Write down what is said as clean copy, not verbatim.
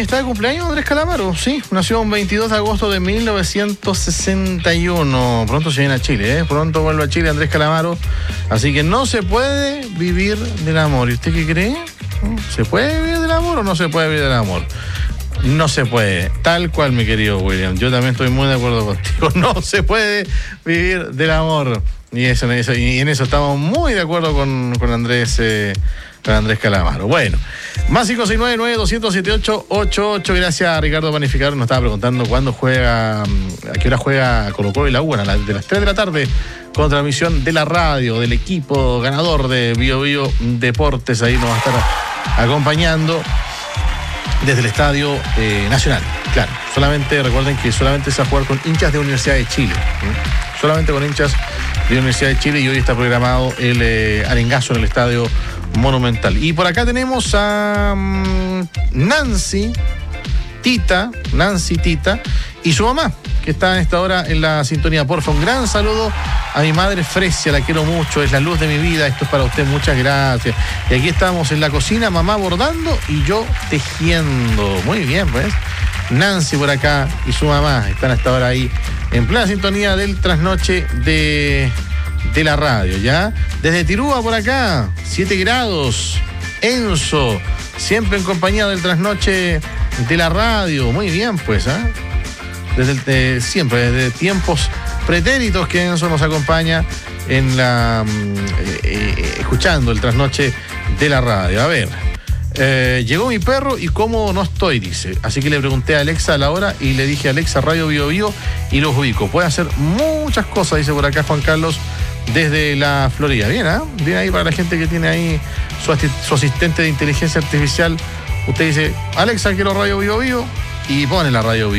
está de cumpleaños Andrés Calamaro, sí, nació el 22 de agosto de 1961. Pronto se viene a Chile, pronto vuelve a Chile Andrés Calamaro. Así que no se puede vivir del amor. ¿Y usted qué cree? ¿Se puede vivir del amor o no se puede vivir del amor? No se puede, tal cual, mi querido William. Yo también estoy muy de acuerdo contigo. No se puede vivir del amor. Y en eso estamos muy de acuerdo con Andrés Calamaro. Bueno, más 569-9278-88. Gracias a Ricardo Panificador. Nos estaba preguntando cuándo juega, a qué hora juega Colo-Colo y la U, de las 3 de la tarde, con transmisión de la radio, del equipo ganador de Bio Bio Deportes. Ahí nos va a estar acompañando desde el Estadio Nacional. Claro, recuerden que solamente se va a jugar con hinchas de Universidad de Chile. Solamente con hinchas de Universidad de Chile, y hoy está programado el arengazo en el Estadio Monumental. Y por acá tenemos a Nancy Tita y su mamá, que está en esta hora en la sintonía. Porfa, un gran saludo a mi madre Fresia, la quiero mucho, es la luz de mi vida, esto es para usted, muchas gracias. Y aquí estamos en la cocina, mamá bordando y yo tejiendo. Muy bien, pues. Nancy por acá y su mamá están hasta ahora ahí en plena sintonía del trasnoche de la radio, ¿ya? Desde Tirúa por acá, 7 grados. Enzo, siempre en compañía del trasnoche de la radio. Muy bien, pues, siempre, desde tiempos pretéritos que Enzo nos acompaña en escuchando el trasnoche de la radio. A ver, llegó mi perro y cómo no estoy, dice. Así que le pregunté a Alexa la hora y le dije: Alexa, Radio Bio Bio, y los ubico. Puede hacer muchas cosas, dice por acá Juan Carlos, desde la Florida. Bien, bien ahí para la gente que tiene ahí su asistente de inteligencia artificial. Usted dice: Alexa, quiero Radio Bio Bio, y pone la Radio Bio.